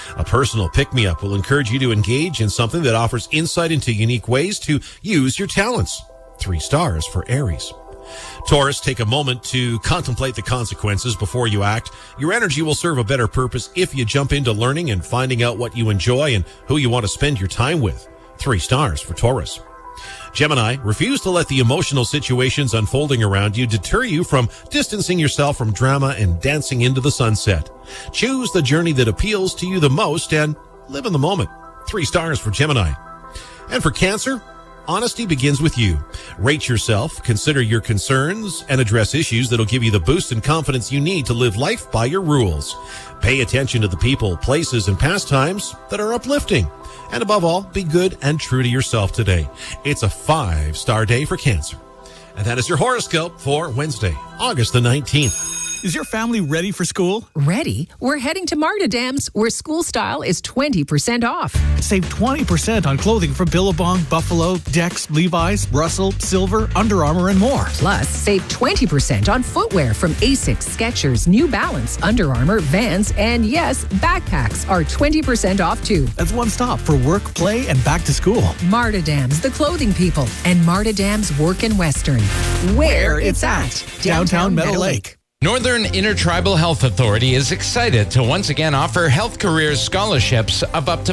A personal pick-me-up will encourage you to engage in something that offers insight into unique ways to use your talents. 3 stars for Aries. Taurus, take a moment to contemplate the consequences before you act. Your energy will serve a better purpose if you jump into learning and finding out what you enjoy and who you want to spend your time with. 3 stars for Taurus. Gemini, refuse to let the emotional situations unfolding around you deter you from distancing yourself from drama and dancing into the sunset. Choose the journey that appeals to you the most and live in the moment. 3 stars for Gemini. And for Cancer, honesty begins with you. Rate yourself, consider your concerns, and address issues that'll give you the boost and confidence you need to live life by your rules. Pay attention to the people, places, and pastimes that are uplifting. And above all, be good and true to yourself today. It's a 5-star day for Cancer. And that is your horoscope for Wednesday, August the 19th. Is your family ready for school? Ready? We're heading to Marta Dams, where school style is 20% off. Save 20% on clothing from Billabong, Buffalo, Dex, Levi's, Russell, Silver, Under Armour, and more. Plus, save 20% on footwear from Asics, Skechers, New Balance, Under Armour, Vans, and yes, backpacks are 20% off too. That's one stop for work, play, and back to school. Marta Dams, the clothing people, and Marta Dams Work in Western. Where it's at. Downtown Meadow Lake. Northern Intertribal Health Authority is excited to once again offer Health Careers scholarships of up to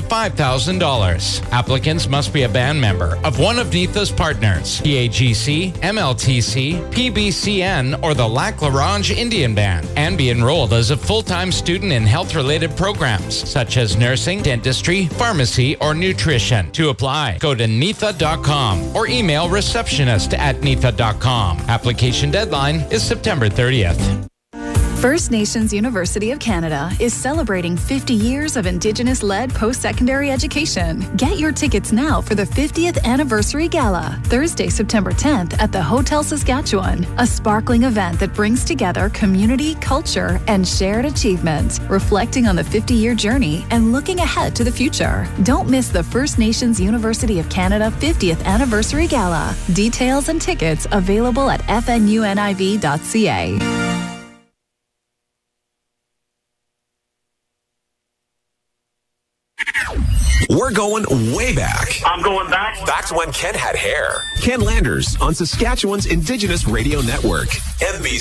$5,000. Applicants must be a band member of one of NITHA's partners, PAGC, MLTC, PBCN, or the Lac La Ronge Indian Band, and be enrolled as a full-time student in health-related programs such as nursing, dentistry, pharmacy, or nutrition. To apply, go to nitha.com or email receptionist@nitha.com. Application deadline is September 30th. First Nations University of Canada is celebrating 50 years of Indigenous-led post-secondary education. Get your tickets now for the 50th Anniversary Gala, Thursday, September 10th at the Hotel Saskatchewan, a sparkling event that brings together community, culture, and shared achievement, reflecting on the 50-year journey and looking ahead to the future. Don't miss the First Nations University of Canada 50th Anniversary Gala. Details and tickets available at fnuniv.ca. We're going way back. I'm going back. Back to when Ken had hair. Ken Landers on Saskatchewan's Indigenous Radio Network, NBC.